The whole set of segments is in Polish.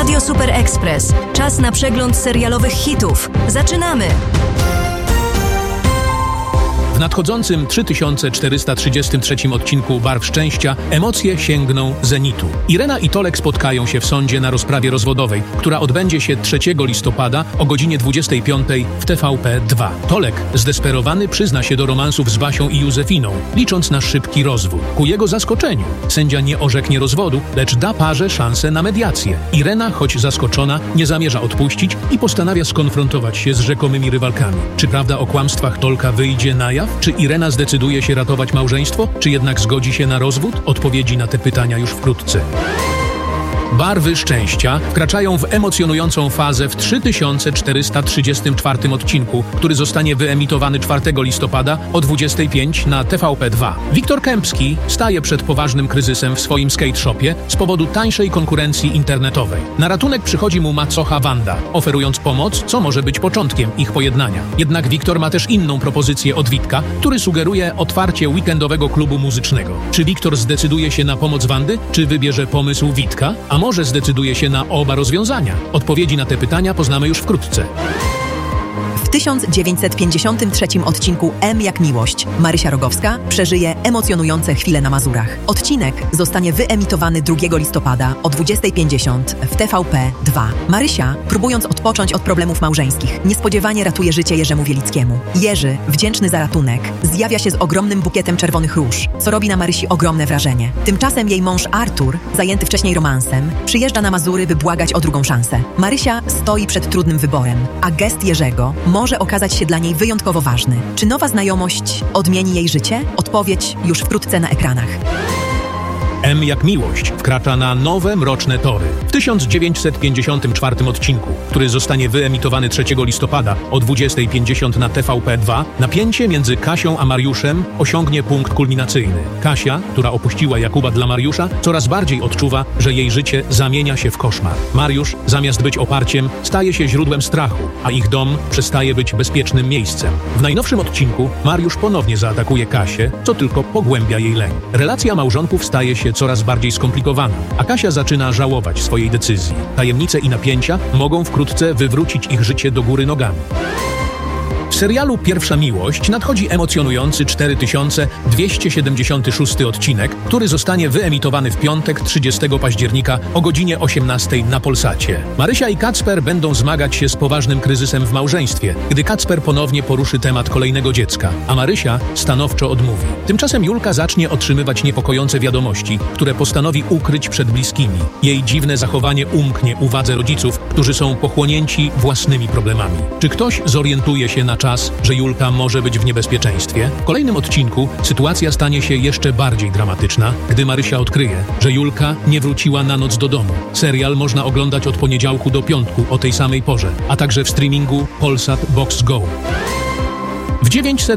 Radio Super Express. Czas na przegląd serialowych hitów. Zaczynamy! W nadchodzącym 3433 odcinku Barw Szczęścia emocje sięgną zenitu. Irena i Tolek spotkają się w sądzie na rozprawie rozwodowej, która odbędzie się 3 listopada o godzinie 25 w TVP2. Tolek, zdesperowany, przyzna się do romansów z Basią i Józefiną, licząc na szybki rozwód. Ku jego zaskoczeniu sędzia nie orzeknie rozwodu, lecz da parze szansę na mediację. Irena, choć zaskoczona, nie zamierza odpuścić i postanawia skonfrontować się z rzekomymi rywalkami. Czy prawda o kłamstwach Tolka wyjdzie na jaw? Czy Irena zdecyduje się ratować małżeństwo? Czy jednak zgodzi się na rozwód? Odpowiedzi na te pytania już wkrótce. Barwy Szczęścia wkraczają w emocjonującą fazę w 3434 odcinku, który zostanie wyemitowany 4 listopada o 25 na TVP2. Wiktor Kępski staje przed poważnym kryzysem w swoim skate shopie z powodu tańszej konkurencji internetowej. Na ratunek przychodzi mu macocha Wanda, oferując pomoc, co może być początkiem ich pojednania. Jednak Wiktor ma też inną propozycję od Witka, który sugeruje otwarcie weekendowego klubu muzycznego. Czy Wiktor zdecyduje się na pomoc Wandy, czy wybierze pomysł Witka? A może zdecyduje się na oba rozwiązania? Odpowiedzi na te pytania poznamy już wkrótce. W 1953 odcinku M jak miłość Marysia Rogowska przeżyje emocjonujące chwile na Mazurach. Odcinek zostanie wyemitowany 2 listopada o 20:50 w TVP2. Marysia, próbując odpocząć od problemów małżeńskich, niespodziewanie ratuje życie Jerzemu Wielickiemu. Jerzy, wdzięczny za ratunek, zjawia się z ogromnym bukietem czerwonych róż, co robi na Marysi ogromne wrażenie. Tymczasem jej mąż Artur, zajęty wcześniej romansem, przyjeżdża na Mazury, by błagać o drugą szansę. Marysia stoi przed trudnym wyborem, a gest Jerzego może okazać się dla niej wyjątkowo ważny. Czy nowa znajomość odmieni jej życie? Odpowiedź już wkrótce na ekranach. M jak miłość wkracza na nowe, mroczne tory. W 1954 odcinku, który zostanie wyemitowany 3 listopada o 20:50 na TVP2, napięcie między Kasią a Mariuszem osiągnie punkt kulminacyjny. Kasia, która opuściła Jakuba dla Mariusza, coraz bardziej odczuwa, że jej życie zamienia się w koszmar. Mariusz, zamiast być oparciem, staje się źródłem strachu, a ich dom przestaje być bezpiecznym miejscem. W najnowszym odcinku Mariusz ponownie zaatakuje Kasię, co tylko pogłębia jej lęk. Relacja małżonków staje się coraz bardziej skomplikowana, a Kasia zaczyna żałować swojej decyzji. Tajemnice i napięcia mogą wkrótce wywrócić ich życie do góry nogami. W serialu Pierwsza Miłość nadchodzi emocjonujący 4276 odcinek, który zostanie wyemitowany w piątek 30 października o godzinie 18 na Polsacie. Marysia i Kacper będą zmagać się z poważnym kryzysem w małżeństwie, gdy Kacper ponownie poruszy temat kolejnego dziecka, a Marysia stanowczo odmówi. Tymczasem Julka zacznie otrzymywać niepokojące wiadomości, które postanowi ukryć przed bliskimi. Jej dziwne zachowanie umknie uwadze rodziców, którzy są pochłonięci własnymi problemami. Czy ktoś zorientuje się na czas, że Julka może być w niebezpieczeństwie? W kolejnym odcinku sytuacja stanie się jeszcze bardziej dramatyczna, gdy Marysia odkryje, że Julka nie wróciła na noc do domu. Serial można oglądać od poniedziałku do piątku o tej samej porze, a także w streamingu Polsat Box Go. W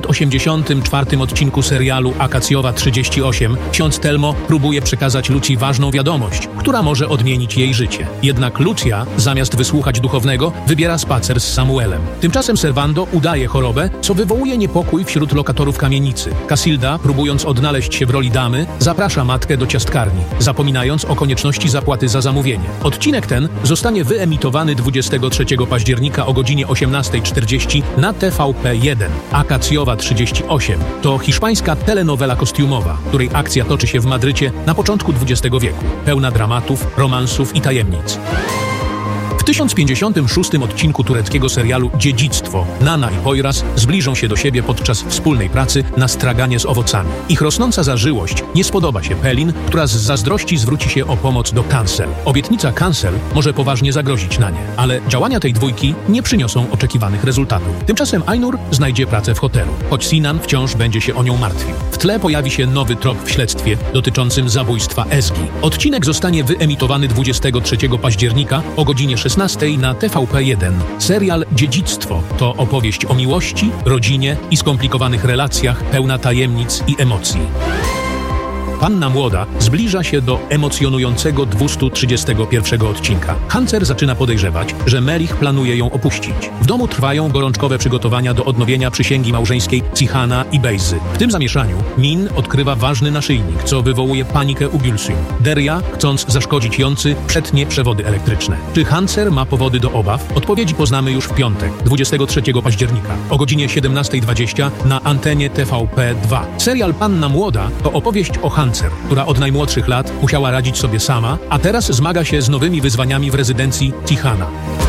984 odcinku serialu Akacjowa 38 ksiądz Telmo próbuje przekazać Lucji ważną wiadomość, która może odmienić jej życie. Jednak Lucja, zamiast wysłuchać duchownego, wybiera spacer z Samuelem. Tymczasem Servando udaje chorobę, co wywołuje niepokój wśród lokatorów kamienicy. Casilda, próbując odnaleźć się w roli damy, zaprasza matkę do ciastkarni, zapominając o konieczności zapłaty za zamówienie. Odcinek ten zostanie wyemitowany 23 października o godzinie 18:40 na TVP1. Akacjowa 38 to hiszpańska telenowela kostiumowa, której akcja toczy się w Madrycie na początku XX wieku, pełna dramatów, romansów i tajemnic. W 1056 odcinku tureckiego serialu Dziedzictwo Nana i Poyraz zbliżą się do siebie podczas wspólnej pracy na straganie z owocami. Ich rosnąca zażyłość nie spodoba się Pelin, która z zazdrości zwróci się o pomoc do Cancel. Obietnica Cancel może poważnie zagrozić Nanie, ale działania tej dwójki nie przyniosą oczekiwanych rezultatów. Tymczasem Ainur znajdzie pracę w hotelu, choć Sinan wciąż będzie się o nią martwił. W tle pojawi się nowy trop w śledztwie dotyczącym zabójstwa Ezgi. Odcinek zostanie wyemitowany 23 października o godzinie 16 na TVP1. Serial Dziedzictwo to opowieść o miłości, rodzinie i skomplikowanych relacjach, pełna tajemnic i emocji. Panna Młoda zbliża się do emocjonującego 231 odcinka. Hunter zaczyna podejrzewać, że Melich planuje ją opuścić. W domu trwają gorączkowe przygotowania do odnowienia przysięgi małżeńskiej Cihana i Bejzy. W tym zamieszaniu Min odkrywa ważny naszyjnik, co wywołuje panikę u Gülsüm. Derya, chcąc zaszkodzić Jący, przetnie przewody elektryczne. Czy Hunter ma powody do obaw? Odpowiedzi poznamy już w piątek, 23 października, o godzinie 17:20 na antenie TVP2. Serial Panna Młoda to opowieść o Hunter, która od najmłodszych lat musiała radzić sobie sama, a teraz zmaga się z nowymi wyzwaniami w rezydencji Cihana.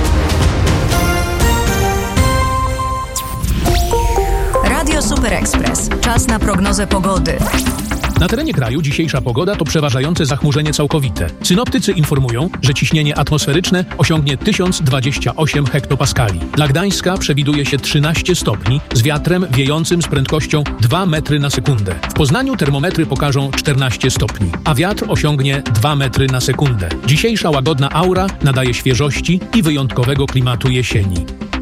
Radio Super Express. Czas na prognozę pogody. Na terenie kraju dzisiejsza pogoda to przeważające zachmurzenie całkowite. Synoptycy informują, że ciśnienie atmosferyczne osiągnie 1028 hektopaskali. Dla Gdańska przewiduje się 13 stopni z wiatrem wiejącym z prędkością 2 metry na sekundę. W Poznaniu termometry pokażą 14 stopni, a wiatr osiągnie 2 metry na sekundę. Dzisiejsza łagodna aura nadaje świeżości i wyjątkowego klimatu jesieni.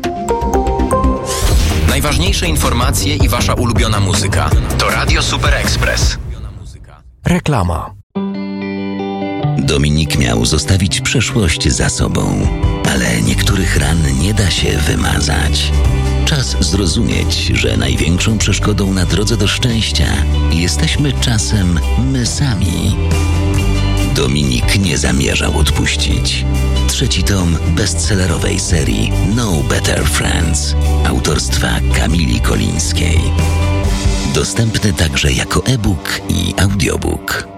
Najważniejsze informacje i wasza ulubiona muzyka to Radio Super Express. Reklama. Dominik miał zostawić przeszłość za sobą, ale niektórych ran nie da się wymazać. Czas zrozumieć, że największą przeszkodą na drodze do szczęścia jesteśmy czasem my sami. Dominik nie zamierzał odpuścić. 3. tom bestsellerowej serii No Better Friends autorstwa Kamili Kolińskiej. Dostępny także jako e-book i audiobook.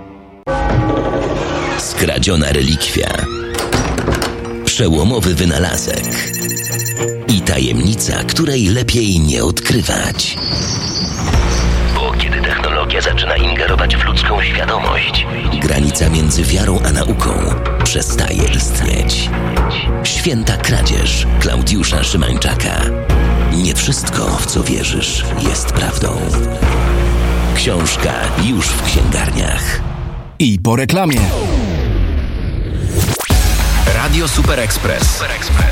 Skradziona relikwia. Przełomowy wynalazek. I tajemnica, której lepiej nie odkrywać. Bo kiedy technologia zaczyna ingerować w ludzką świadomość, granica między wiarą a nauką przestaje istnieć. Święta kradzież Klaudiusza Szymańczaka. Nie wszystko, w co wierzysz, jest prawdą. Książka już w księgarniach. I po reklamie. Radio Super Express.